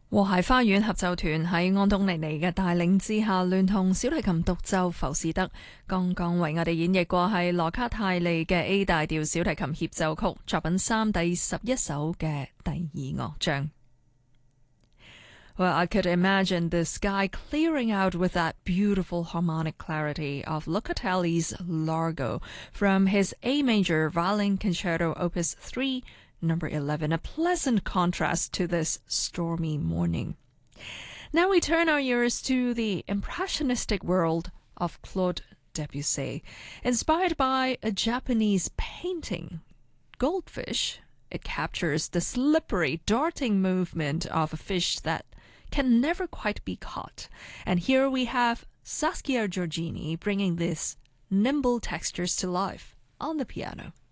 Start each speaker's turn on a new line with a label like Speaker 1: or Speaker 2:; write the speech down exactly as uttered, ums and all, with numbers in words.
Speaker 1: 和諧花園合奏團喺安東尼尼嘅帶領之下，聯同小提琴獨奏浮士德，剛剛為我哋演繹過係羅卡泰利嘅 A 大調小提琴協奏曲作品三第十一首嘅第二樂章。Well, I could imagine the sky clearing out with that beautiful harmonic clarity of Locatelli's Largo from his A major violin concerto opus three, number eleven, a pleasant contrast to this stormy morning. Now we turn our ears to the impressionistic world of Claude Debussy. Inspired by a Japanese painting, Goldfish, it captures the slippery, darting movement of a fish that can never quite be caught. And here we have Saskia Giorgini bringing these nimble textures to life on the piano.